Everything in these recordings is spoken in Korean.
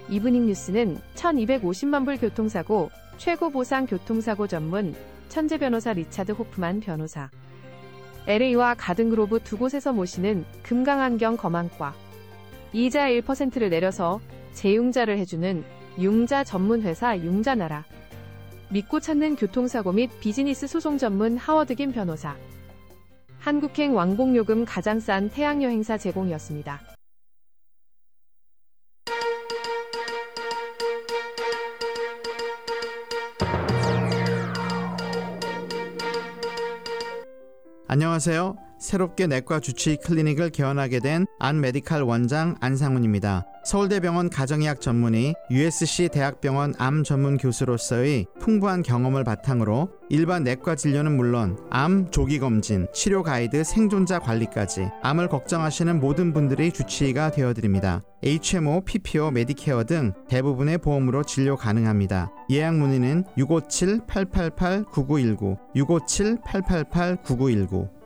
이브닝 뉴스는 1250만 불 교통사고, 최고 보상 교통사고 전문, 천재 변호사 리차드 호프만 변호사. LA와 가든그로브 두 곳에서 모시는 금강안경 검안과. 이자 1%를 내려서 재융자를 해주는 융자 전문 회사 융자나라. 믿고 찾는 교통사고 및 비즈니스 소송 전문 하워드김 변호사. 한국행 왕복요금 가장 싼 태양여행사 제공이었습니다. 안녕하세요. 새롭게 내과 주치의 클리닉을 개원하게 된 안메디칼 원장 안상훈입니다. 서울대병원 가정의학 전문의, USC 대학병원 암 전문 교수로서의 풍부한 경험을 바탕으로 일반 내과 진료는 물론 암 조기검진, 치료 가이드, 생존자 관리까지 암을 걱정하시는 모든 분들의 주치의가 되어드립니다. HMO, PPO, 메디케어 등 대부분의 보험으로 진료 가능합니다. 예약 문의는 657-888-9919, 657-888-9919.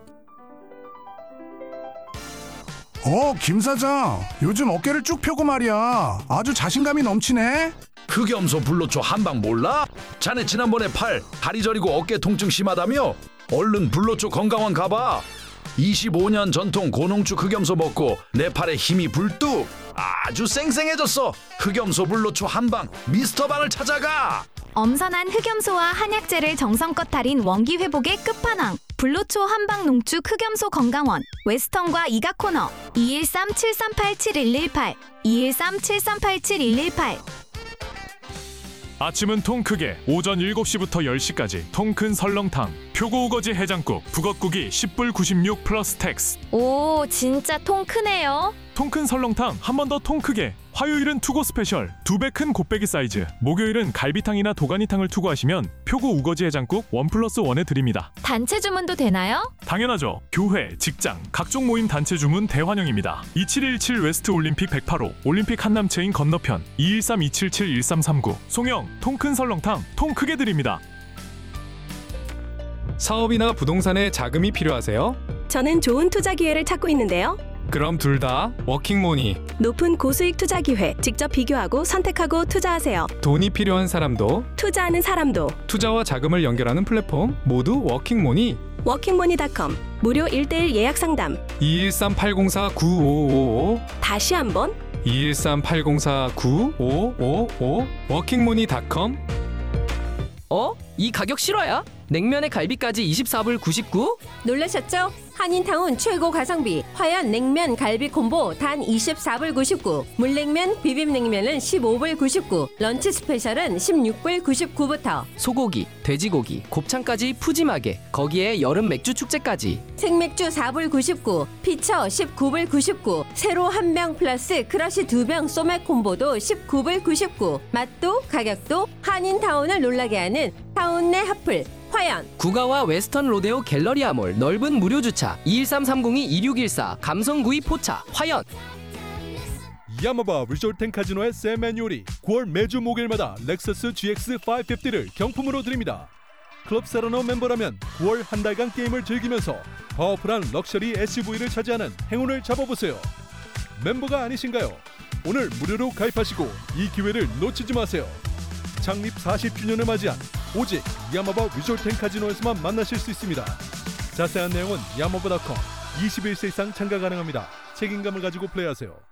김 사장, 요즘 어깨를 쭉 펴고 말이야. 아주 자신감이 넘치네. 흑염소 불로초 한방 몰라? 자네 지난번에 다리 저리고 어깨 통증 심하다며? 얼른 불로초 건강원 가봐. 25년 전통 고농축 흑염소 먹고 내 팔에 힘이 불뚝. 아주 쌩쌩해졌어. 흑염소 불로초 한방 미스터방을 찾아가. 엄선한 흑염소와 한약재를 정성껏 달인 원기 회복의 끝판왕, 불로초 한방 농축 흑염소 건강원, 웨스턴과 이가코너. 213-738-7118, 213-738-7118. 아침은 통 크게 오전 7시부터 10시까지 통 큰 설렁탕, 표고 우거지 해장국, 북엇국이 10불 96 플러스 텍스. 오, 진짜 통 크네요. 통 큰 설렁탕 한 번 더 통 크게. 화요일은 투고 스페셜 2배 큰 곱빼기 사이즈, 목요일은 갈비탕이나 도가니탕을 투고하시면 표고 우거지 해장국 1+1에 드립니다. 단체 주문도 되나요? 당연하죠. 교회, 직장, 각종 모임 단체 주문 대환영입니다. 2717 웨스트 올림픽 108호, 올림픽 한남체인 건너편, 213-277-1339. 송영, 통 큰 설렁탕 통 크게 드립니다. 사업이나 부동산에 자금이 필요하세요? 저는 좋은 투자 기회를 찾고 있는데요. 그럼 둘 다 워킹모니. 높은 고수익 투자 기회, 직접 비교하고 선택하고 투자하세요. 돈이 필요한 사람도, 투자하는 사람도. 투자와 자금을 연결하는 플랫폼 모두 워킹모니. 워킹모니.com 무료 1:1 예약 상담. 213-804-9555. 다시 한번 213-804-9555. 워킹모니.com. 이 가격 실화야? 냉면에 갈비까지 24불 99? 놀라셨죠? 한인타운 최고 가성비 화연 냉면 갈비 콤보 단 24불 99, 물냉면 비빔냉면은 15불 99, 런치 스페셜은 16불 99부터. 소고기, 돼지고기, 곱창까지 푸짐하게, 거기에 여름 맥주 축제까지. 생맥주 4불 99, 피처 19불 99, 새로 한 병 플러스 크러쉬 2병 소맥 콤보도 19불 99. 맛도 가격도 한인타운을 놀라게 하는 타운 내 핫플 화연. 구가와 웨스턴 로데오 갤러리아몰 넓은 무료 주차. 213-302-2614 감성구이 포차 화연. 야마바 리조트 앤 카지노의 샘 매뉴얼이 9월 매주 목요일마다 렉서스 GX550를 경품으로 드립니다. 클럽 세라노 멤버라면 9월 한 달간 게임을 즐기면서 파워풀한 럭셔리 SUV를 차지하는 행운을 잡아보세요. 멤버가 아니신가요? 오늘 무료로 가입하시고 이 기회를 놓치지 마세요. 창립 40주년을 맞이한 오직 야마바 리조트 앤 카지노에서만 만나실 수 있습니다. 자세한 내용은 야마바.com. 21세 이상 참가 가능합니다. 책임감을 가지고 플레이하세요.